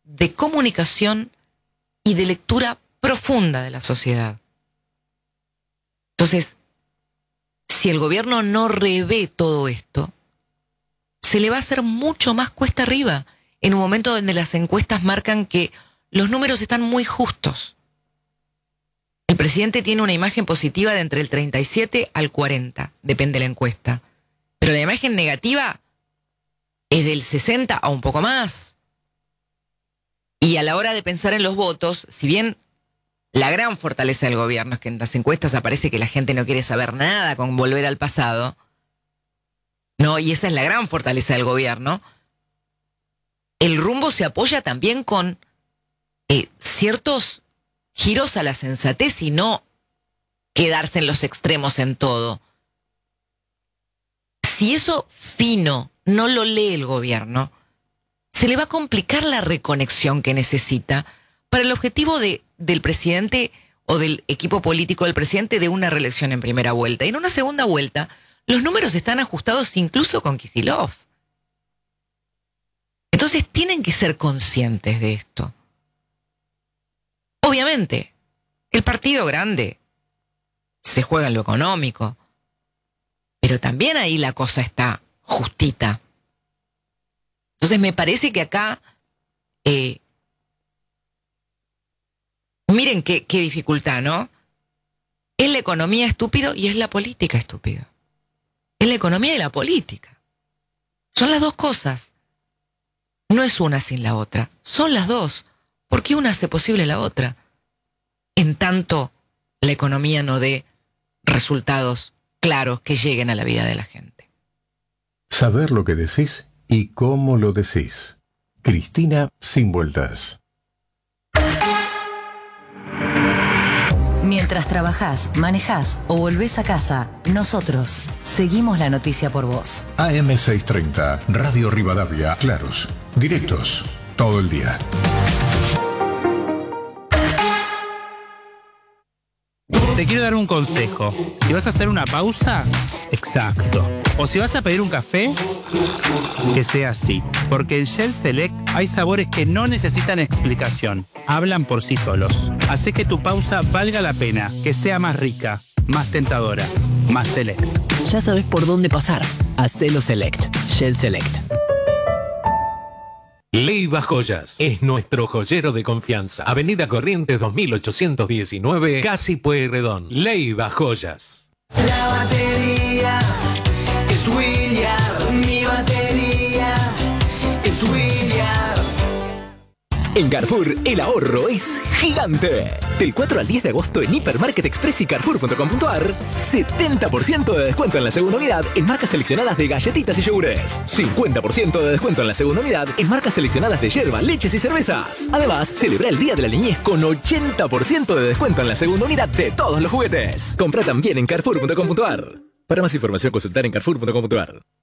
de comunicación y de lectura profunda de la sociedad. Entonces, si el gobierno no revé todo esto, se le va a hacer mucho más cuesta arriba en un momento donde las encuestas marcan que los números están muy justos. El presidente tiene una imagen positiva de entre el 37 al 40, depende de la encuesta. Pero la imagen negativa es del 60 a un poco más. Y a la hora de pensar en los votos, si bien la gran fortaleza del gobierno es que en las encuestas aparece que la gente no quiere saber nada con volver al pasado, ¿no? Y esa es la gran fortaleza del gobierno, el rumbo se apoya también con ciertos giros a la sensatez y no quedarse en los extremos en todo. Si eso fino no lo lee el gobierno, se le va a complicar la reconexión que necesita para el objetivo del presidente o del equipo político del presidente de una reelección en primera vuelta. Y en una segunda vuelta, los números están ajustados incluso con Kicillof. Entonces tienen que ser conscientes de esto. Obviamente, el partido grande se juega en lo económico, pero también ahí la cosa está justita. Entonces me parece que acá, miren qué dificultad, ¿no? Es la economía estúpido y es la política estúpido. Es la economía y la política. Son las dos cosas. No es una sin la otra, son las dos. ¿Por qué una hace posible la otra? En tanto la economía no dé resultados claros que lleguen a la vida de la gente. Saber lo que decís y cómo lo decís. Cristina Sin Vueltas. Mientras trabajás, manejás o volvés a casa, nosotros seguimos la noticia por vos. AM630, Radio Rivadavia, claros, directos, todo el día. Te quiero dar un consejo. Si vas a hacer una pausa, exacto. O si vas a pedir un café, que sea así. Porque en Shell Select hay sabores que no necesitan explicación. Hablan por sí solos. Hace que tu pausa valga la pena, que sea más rica, más tentadora, más select. Ya sabes por dónde pasar. Hacelo Select. Shell Select. Leiva Joyas es nuestro joyero de confianza. Avenida Corrientes 2819, Casi Pueyrredón. Leiva Joyas. La batería es William, mi batería es William. En Carrefour, el ahorro es gigante. Del 4 al 10 de agosto en Hipermarket Express y Carrefour.com.ar, 70% de descuento en la segunda unidad en marcas seleccionadas de galletitas y yogures. 50% de descuento en la segunda unidad en marcas seleccionadas de yerba, leches y cervezas. Además, celebra el Día de la Niñez con 80% de descuento en la segunda unidad de todos los juguetes. Compra también en Carrefour.com.ar. Para más información, consultar en Carrefour.com.ar.